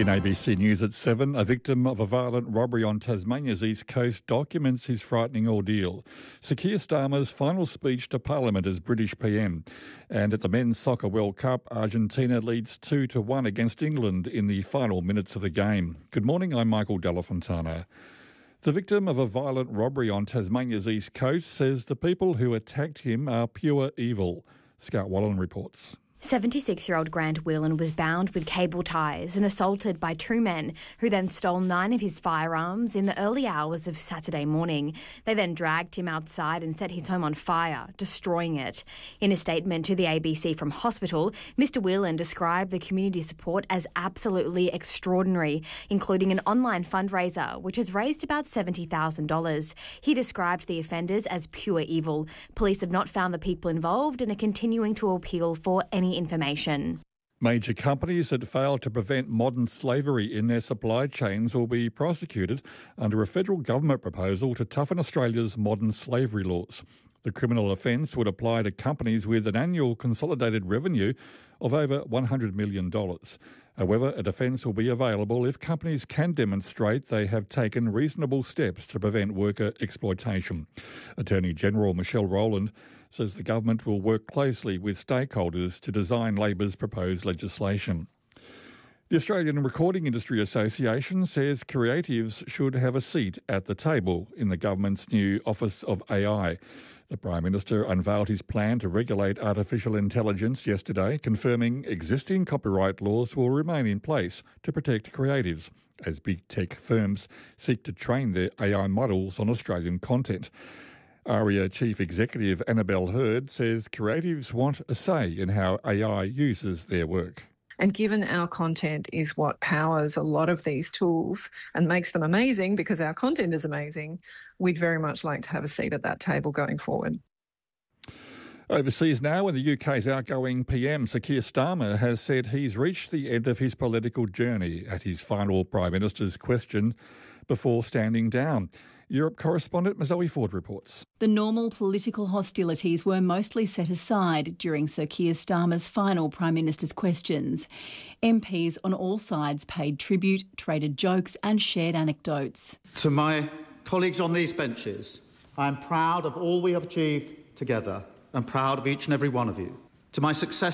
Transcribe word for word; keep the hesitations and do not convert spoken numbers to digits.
In A B C News at seven, a victim of a violent robbery on Tasmania's east coast documents his frightening ordeal. Sir Keir Starmer's final speech to Parliament as British P M. And at the Men's Soccer World Cup, Argentina leads two to one against England in the final minutes of the game. Good morning, I'm Michael Della Fontana. The victim of a violent robbery on Tasmania's east coast says the people who attacked him are pure evil. Scout Wallen reports. seventy-six-year-old Grant Whelan was bound with cable ties and assaulted by two men who then stole nine of his firearms in the early hours of Saturday morning. They then dragged him outside and set his home on fire, destroying it. In a statement to the A B C from hospital, Mister Whelan described the community support as absolutely extraordinary, including an online fundraiser which has raised about seventy thousand dollars. He described the offenders as pure evil. Police have not found the people involved and are continuing to appeal for any information. Major companies that fail to prevent modern slavery in their supply chains will be prosecuted under a federal government proposal to toughen Australia's modern slavery laws. The criminal offence would apply to companies with an annual consolidated revenue of over one hundred million dollars. However, a defence will be available if companies can demonstrate they have taken reasonable steps to prevent worker exploitation. Attorney General Michelle Rowland says the government will work closely with stakeholders to design Labor's proposed legislation. The Australian Recording Industry Association says creatives should have a seat at the table in the government's new Office of A I. The Prime Minister unveiled his plan to regulate artificial intelligence yesterday, confirming existing copyright laws will remain in place to protect creatives as big tech firms seek to train their A I models on Australian content. ARIA Chief Executive Annabelle Hurd says creatives want a say in how A I uses their work. And given our content is what powers a lot of these tools and makes them amazing because our content is amazing, we'd very much like to have a seat at that table going forward. Overseas now, and the U K's outgoing P M, Sir Keir Starmer, has said he's reached the end of his political journey at his final Prime Minister's question before standing down. Europe correspondent Zoe Ford reports. The normal political hostilities were mostly set aside during Sir Keir Starmer's final Prime Minister's questions. M Ps on all sides paid tribute, traded jokes and shared anecdotes. To my colleagues on these benches, I am proud of all we have achieved together and proud of each and every one of you. To my successors,